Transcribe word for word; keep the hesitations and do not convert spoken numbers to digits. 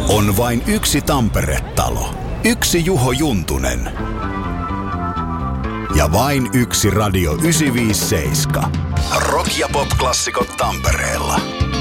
On vain yksi Tampere-talo, yksi Juho Juntunen ja vain yksi Radio yhdeksänsataaviisikymmentäseitsemän. Rock- ja pop-klassikot Tampereella.